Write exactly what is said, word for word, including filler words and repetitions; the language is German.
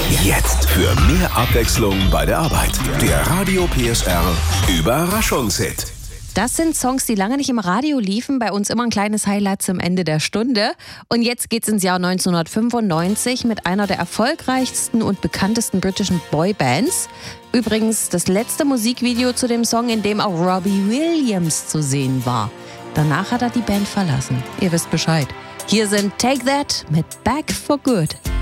Jetzt für mehr Abwechslung bei der Arbeit. Der Radio P S R Überraschungshit. Das sind Songs, die lange nicht im Radio liefen. Bei uns immer ein kleines Highlight zum Ende der Stunde. Und jetzt geht's ins Jahr neunzehnhundertfünfundneunzig mit einer der erfolgreichsten und bekanntesten britischen Boybands. Übrigens das letzte Musikvideo zu dem Song, in dem auch Robbie Williams zu sehen war. Danach hat er die Band verlassen. Ihr wisst Bescheid. Hier sind Take That mit Back for Good.